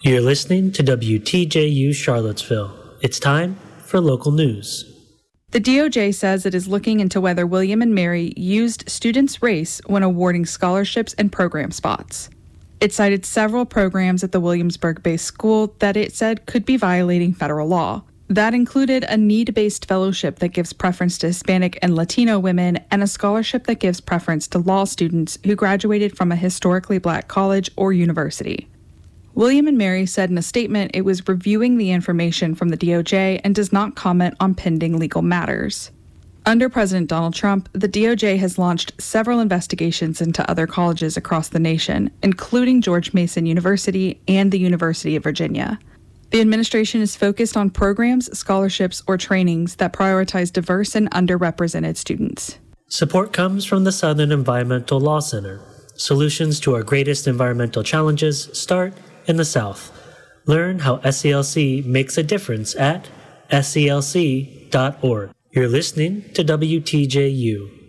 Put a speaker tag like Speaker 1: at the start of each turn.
Speaker 1: You're listening to WTJU Charlottesville. It's time for local news.
Speaker 2: The DOJ says it is looking into whether William and Mary used students' race when awarding scholarships and program spots. It cited several programs at the Williamsburg-based school that it said could be violating federal law. That included a need-based fellowship that gives preference to Hispanic and Latino women and a scholarship that gives preference to law students who graduated from a historically black college or university. William and Mary said in a statement it was reviewing the information from the DOJ and does not comment on pending legal matters. Under President Donald Trump, the DOJ has launched several investigations into other colleges across the nation, including George Mason University and the University of Virginia. The administration is focused on programs, scholarships, or trainings that prioritize diverse and underrepresented students.
Speaker 1: Support comes from the Southern Environmental Law Center. Solutions to our greatest environmental challenges start in the South. Learn how SCLC makes a difference at sclc.org. You're listening to WTJU.